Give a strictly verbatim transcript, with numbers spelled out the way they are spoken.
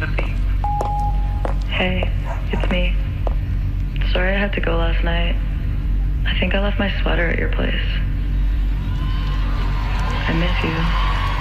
the beat. Hey, it's me. Sorry I had to go last night. I think I left my sweater at your place. I miss you.